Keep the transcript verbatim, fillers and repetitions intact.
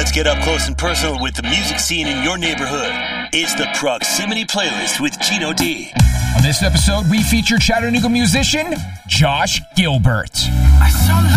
Let's get up close and personal with the music scene in your neighborhood. It's the Proximity Playlist with Gino D. On this episode, we feature Chattanooga musician Josh Gilbert. I saw